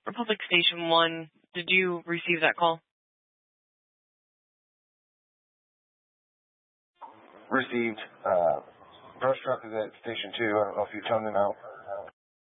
Republic Station 1, did you receive that call? Received. Brush truck is at Station 2. I don't know if you toned him out.